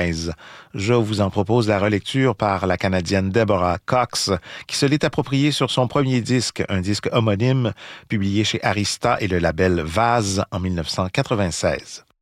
Sunrise. Je vous en propose la relecture par la Canadienne Deborah Cox, qui se l'est appropriée sur son premier disque, un disque homonyme publié chez Arista et le label Vase en 1996.